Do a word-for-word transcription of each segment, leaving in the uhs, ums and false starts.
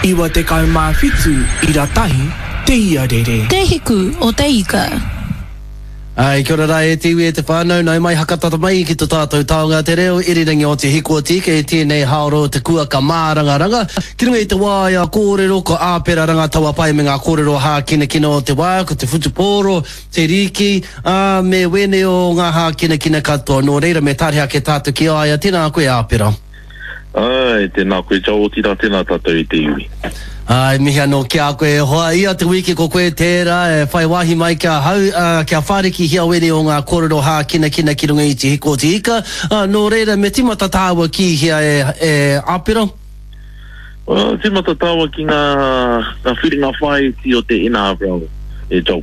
Iwa te kaumā whitu I ratahi, te ia rere. Te hiku o te ika. Ai, kia ora e te iwi e te whānau, nau mai hakatata mai ki tō tātou taonga te reo, irirangi o te hiku o te ike, e tēnei haoro te kua ka māranga ranga. Ki runga I te wā ia kōrero, ko āpera ranga taua pai me ngā kōrero hā kina kina o te wā, ko te whutupōro, te riki, uh, me wene o ngā hā kina kina katoa. Nō reira me tārea ke tātou ki aia, tēnā koe āpera. Ai, tēnā koe tau tira, tēnā tātou I te iwi. Ai, mihi anō kia koe hoa ia te wiki ko koe tērā, e whai wahi mai kia hau, uh, kia whāriki hia wene o ngā kōrero hā kina kina ki runga I te hiko o te ika. Uh, nō reira, me timata tāua ki hia e, e āpera? Uh, timata tāua ki ngā, ngā whiringa whai ti o te ina āpera e tau.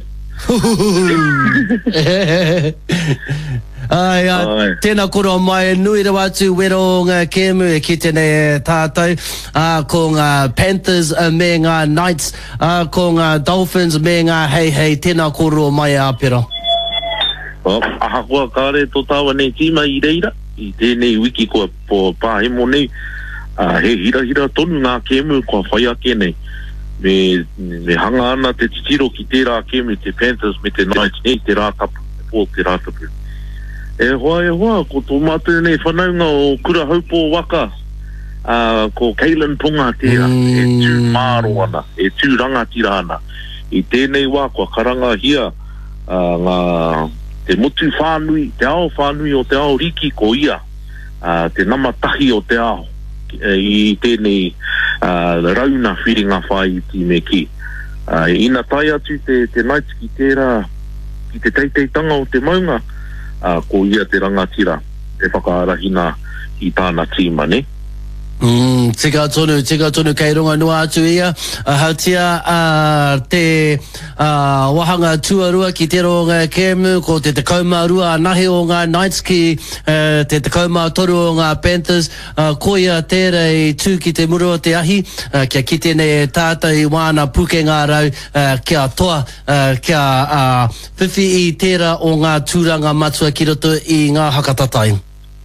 Ai, ai, tēnā koro mai, nui rawa atu wero ngā kēmu e ki tēnei tātou, uh, ko ngā Panthers uh, me ngā Knights, uh, ko ngā Dolphins me ngā hei hei, tēnā koro mai āpera. Oh, aha kua kāre tō tāua nei tīma I reira, I tēnei wiki kua po pāhemo nei, uh, he hira hira tonu ngā kēmu kua whai ake nei, me, me hanga ana te titiro ki tērā kēmu, te Panthers me te Knights nei, te rātapu, po te rātapu. E hoa e hoa, ko tō mātou nei whanaunga o kura haupo waka, uh, ko Keilan Ponga tērā, mm. e tū māro ana, e tū rangatira ana. I tēnei wā, kua karanga hia, uh, ngā, te motu whānui, te ao whānui o te ao riki ko ia, uh, te namatahi o te ao, I tēnei uh, rauna whiringa whai ti me ki. Uh, ina tai atu te, te Knights ki tērā, ki te teiteitanga o te maunga, Uh, ko ia te rangatira e whakaarahina I tāna tīma, ne? Mm, tika tonu, tika tonu kei runga noa atu ia. Uh, hautia uh, te uh, wahanga tuarua ki te ronga kēmu, ko te te kaumārua nahi o ngā Knights ki uh, te te kaumātoru o ngā Panthers. Uh, ko ia tērei tū ki te muru o te ahi, uh, kia ki tēnei tātou I wāna puke ngā rau, uh, kia toa, uh, kia uh, whiwhi I tērā o ngā tūranga matua ki roto I ngā hakatatai.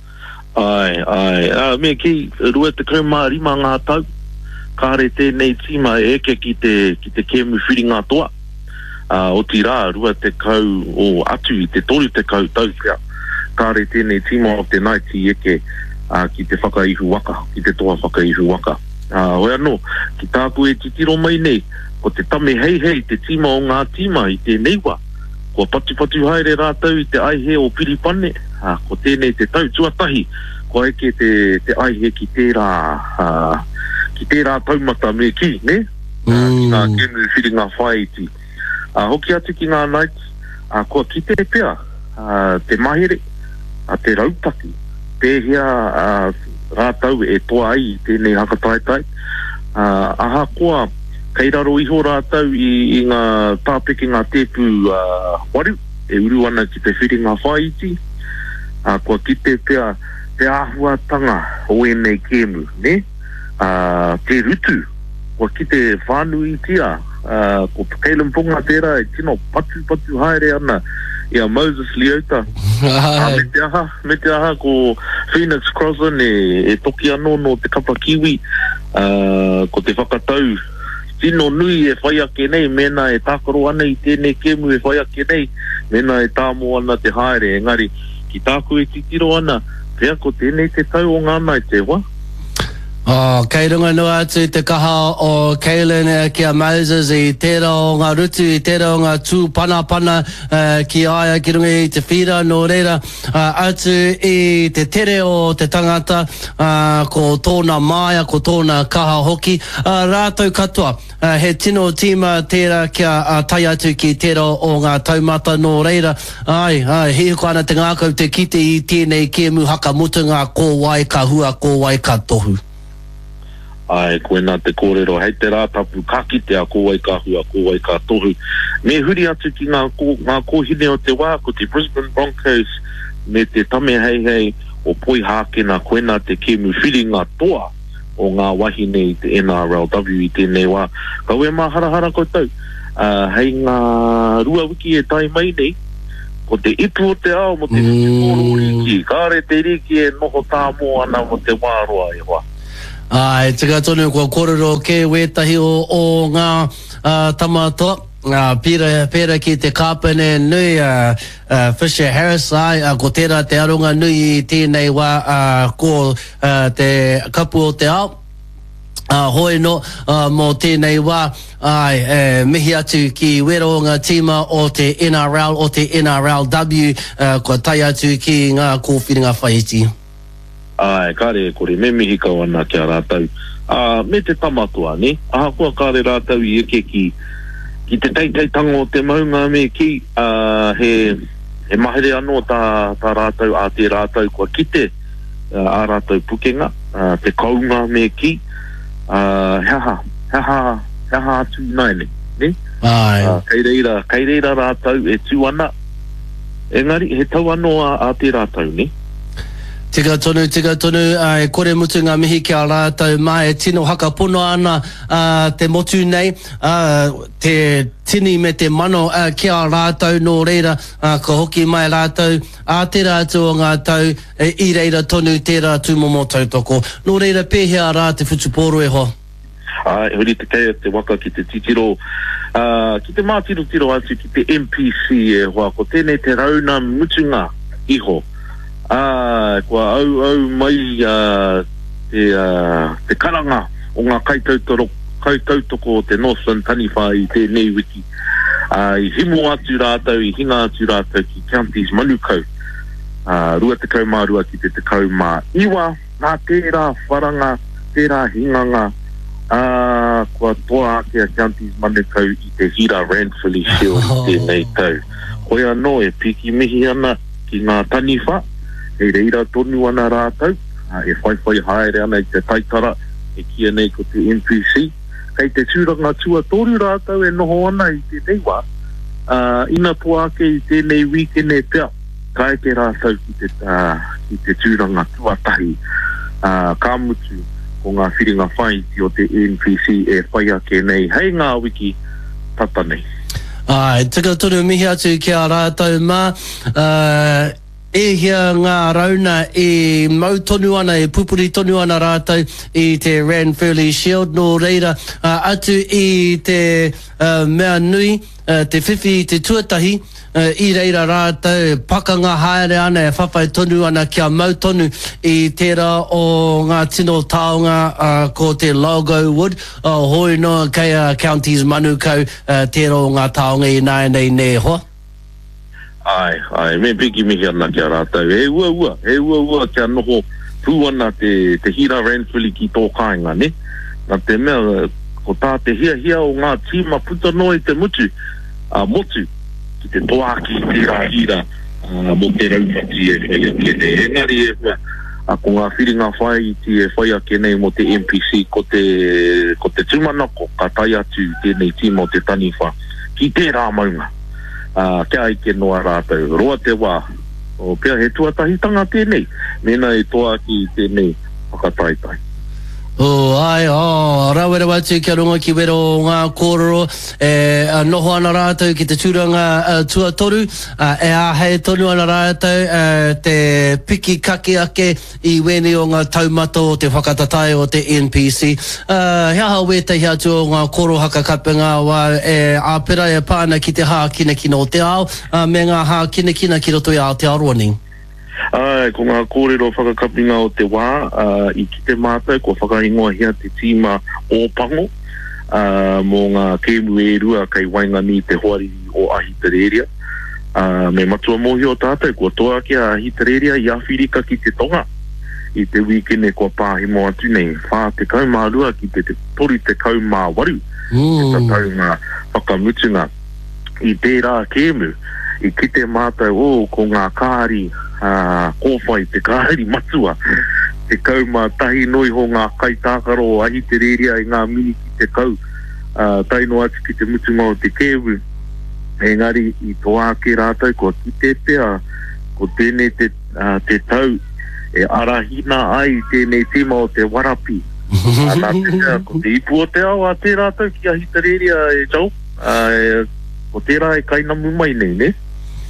Ai, ai, uh, me ki rua te kaumā rima ngā tau, kāre tēnei tīma e eke ki te, ki te kēmu whiringa toa. Uh, o ti rā, rua te kau o atu I te toru te kau tau kia. Kāre tēnei tīma o te Knights I eke uh, ki te whakaihu waka, ki te toa whakaihu waka. Uh, hoi anō, ki tāku e titiro mai nei, ko te tame hei hei te tīma o ngā tīma I te neiwa. Ko patu patu haere rātau I te aihe o Piripane, uh, ko tēnei te tau tuatahi, ko eke te, te aihe ki tērā, uh, ki tērā taumata me ki, ne? Mm. Uh, ki ngā kēmu whiringa whai iti. Uh, hoki atu ki ngā Knights, uh, ko ki te pea, uh, te mahere, uh, te rautaki, pēhea uh, rātau e toa ai tēnei hakataitai. Uh, aha koa, kei raro iho rātau I, I ngā tāpeke ngā tepu uh, waru, e uru ana ki te whiringa whai iti. Uh, ko ki te pea, te āhuatanga o enei kēmu, ne? Uh, te rutu, ko ki te whānui tia, uh, ko Keilan Ponga tērā, e tino patu patu haere ana, ia Moses Leota. uh, me te aha, me te aha, ko Phoenix Crossan e, e toki anō no te kapa kiwi, uh, ko te whakatau, tino nui e whai ake nei, mena e tākaro ana I tēnei kēmu e whai ake nei, mena e tāmo ana te haere, engari, ki tāku e titiro ana, pea ko tēnei te tau o ngā mai te wā. Oh, kei runga noa atu te kaha o Keilan uh, kia Moses I tērā o ngā rutu, I tērā o ngā tū pana pana uh, ki aia ki runga I te whira no reira uh, atu I te tere o te tangata uh, ko tōna maia, ko tōna kaha hoki. Uh, rātou katoa, uh, he tino tīma tērā kia uh, tai atu ki tērā o ngā taumata no reira. Ai, ai, hihuko ana te ngākau te kite I tēnei kēmu haka mutunga ko wai ka hua, ko wai ka tohu. Ai, koe nā te kōrero, hei te rātapu, ka kitea ko wai ka hua, ko wai ka tohu. Me huri atu ki ngā, ko, ngā kōhine o te wā, ko te Brisbane Broncos, me te tame hei hei o poi hākena koe nā te kēmu whiringa toa o ngā wahine I te N R L W I tēnei wā. Ka ue mā harahara koutou, uh, hei ngā rua wiki e tai mai nei, ko te ipu o te ao mo te mm. riki, kāre te riki e noho tā mō ana mo te wāroa e wā. Ai, tika tonu ko kororo ke wetahi o, o ngā uh, tamatoa. Uh, pira, pira ki te kāpene nui uh, uh, Fisher Harris ai uh, ko tērā te aronga nui i tēnei wā uh, ko uh, te kapu o te ao uh, hoi no uh, mō tēnei wā ai uh, mihi atu ki wero ngā tīma o te N R L o te N R L W uh, ko tai atu ki ngā kōwhiringa whaiti. Ai, kare kore me mihi kau ana kia rātau uh, me te tamatua ne aha kua kare rātau i eke ki ki te teitai tango te maunga me ki uh, he, he mahere anō tā, tā rātau a te rātau kua kite uh, a rātau pukenga uh, te kaunga me ki uh, heha, heha, heha atu naine ne? Ai. Uh, kei reira, kei reira rātau e tū ana engari he tau anō a, a te rātau ne? Tika tonu, tika tonu, ai kore mutu ngā mihi kia rātau mai, e tino haka pono ana uh, te motu nei, uh, te tini me te mano uh, kia rātau no reira, uh, ka hoki mai rātau, a te rātou ngā tau, e, i reira tonu tērā tūmomo tautoko. No reira pēhea rā te whutuporo e ho. Ai, huri te kei te waka ki te titiro, uh, ki te mātiro tiro atu ki te M P C e hoa, ko tēnei te rauna mutunga iho. Ah, kua au au mai uh, te uh, te karanga o ngā kaitautoro kaitautoko o te Northern Taniwha i te nei wiki. Ah, i himu atu rātau, i hinga atu rātau ki counties Manukau. Ah, rua te kaumārua ki te te kaumā iwa, nā tērā wharanga, tērā hinganga, ah, kua toa ake a counties Manukau i te Hira Ranfurly Shield i te nei tau. Koe anō e piki mihi ana ki ngā Taniwha, e reira tonu ana rātau, uh, e whai whai haere ana i te taitara, e kia nei ko te M P C. Kei te tūranga tua toru rātau e noho ana i te neiwa, uh, ina toa ake i tēnei weekend e pia, kai te rātau ki te, uh, ki te tūranga tua tahi, uh, ka mutu ko ngā whiringa whaiti o te M P C e whai ake nei, hei ngā wiki tata nei. Ai, tika tonu mihi atu kia rātau mā, uh, e hia ngā rauna e mau tonu ana, e pupuri tonu ana rātau i te Ranfurly Shield no reira uh, atu i te uh, mea nui, uh, te whiwhi i te tuatahi uh, i reira rātau pakanga haere ana e whawhai tonu ana kia mau tonu i tērā o ngā tino taonga uh, ko te Logo Wood uh, hoi noa kei uh, counties Manukau uh, tērā o ngā taonga i nai nei ne hoa. Ai, ai, me piki mihi ana kia rātau. E ua ua, e ua ua kia noho pū ana te, te Hira Ranfurly ki tō kāinga, ne? Nā te mea, ko tā te hia hia o ngā tīma puta noi te mutu, a uh, motu, ki te toaki tērā hira, uh, mo te raumati e whai ake nei. Engari e hua, a ko ngā whiringa whai ti e whai ake nei mo te M P C, ko te, ko te tumanako, ka tai atu tēnei tīma o te Taniwha, ki tērā maunga. Uh, kia ike noa rātau, roa te wā, o pia he tuatahitanga tēnei, mena e toa ki tēnei whakataitai. Oh, ai, oh, rawera watu kia runga ki wero ngā kōrero, e uh, noho ana rātou ki te tūranga uh, tuatoru, uh, e a hei tonu ana rātou uh, te piki kake ake i wene o ngā taumato o te whakatatai o te N P C. Uh, hea hau e te hea tu o ngā koro haka kapenga wa e āpera e pāna ki te hā kina kina o te ao, uh, me ngā hā kina kina ki roto i ao te aroani. Ai, ko ngā kōrero whakakapinga o te wā, uh, i ki te mātou, ko whakahingoa hea te tīma o Pango, uh, mō ngā kēmu e rua kai Waingani te hoariri o Ahitereiria. Uh, me matua mohi o tātou, ko toa ki a Ahitereiria i Awhirika ki te tonga. I te weekend e kua pāhimo atu nei, whā te kaumārua ki te, te tori te kaumāwaru. Mm. Te tatau ngā whakamutunga i tērā kēmu. I ki te mātou o ko ngā kāri uh, kōwhai te kāri matua te kauma tahi noi ho ngā kaitākaro o Ahitereiria i ngā mini ki te kau uh, taino atu ki te mutunga o te kewu engari i toa ke rātou ko ki te pea ko tēnei te, uh, te tau e arahina ai tēnei tīma o te warapi nā te pea ko te ipu o te ao a te rātou ki Ahitereiria e jau uh, ko tērā e kainamu mai nei ne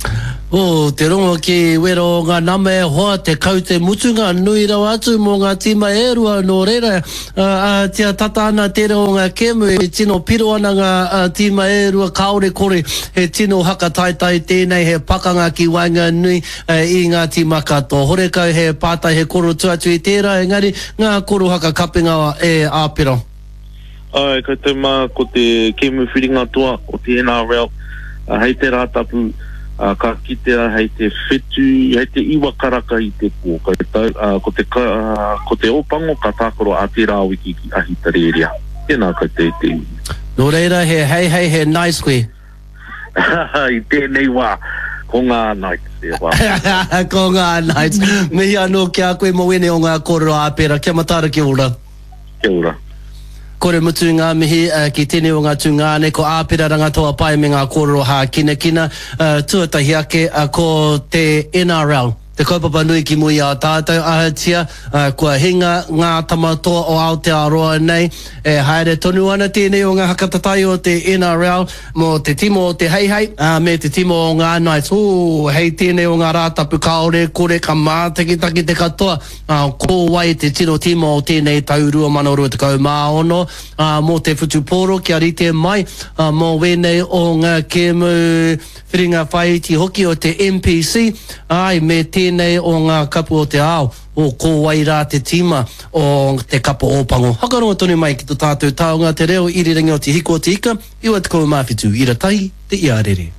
O, te rongo ki wero ngā name hoa te kau te mutu ngā nui rau atu mō ngā tīma e rua nō reira. Uh, uh, tia tata ana te reo ngā kemu e tino piro ana ngā uh, tīma e rua kaore kore he tino haka taitai tēnei he pakanga ki wainga nui uh, i ngā tīma katoa. Hore kau he pātai he koro tuatu i tērā, engari ngā koro haka kapinga e āpiro. Ai, kei te mā ko te kemu whiringa toa o te N R L, uh, hei te rātapu, Uh, ka kitea hei te whetu, hei te iwa karaka i te pō. Uh, ko, te, uh, ko te opango ka tākoro a te rā wiki ki ahi tareria. Tēnā kai te te iwi. Nō reira he hei hei he nice koe. I tēnei wā, ko ngā nights e wā. Ko ngā nights. Mihi anō kia koe mo wene o ngā koro āpera. Kia matara ki ora. Kia ora. Kore mutu ngā mihi uh, ki tēne o ngā tūngāne ko āpira rangatoa pai me ngā kōrero hā kina kina uh, tuatahi ake uh, ko te N R L. Te kaupapa nui ki mui a tātou ahatia, uh, kua hinga ngā tamatoa o Aotearoa nei, e haere tonu ana tēnei o ngā hakatatai o te N R L, mo te timo o te hei hei, uh, me te timo o ngā nights. Ooh, hei tēnei o ngā rātapu kaore, kore ka mātaki taki te katoa, uh, ko wai te tino timo o tēnei tau rua mana rua te kau māono, uh, mo te whutuporo ki arite mai, uh, mo wenei o ngā kemu whiringa whaiti hoki o te M P C, ai me tēnei o ngā kapu o te ao, o ko wai rā te tima o te kapu ōpango. Hakaronga tonu mai ki tō tātou taonga te reo, irirangi o te hiko o te ika, iwa te kou mawhitu, ira tai, te iarere.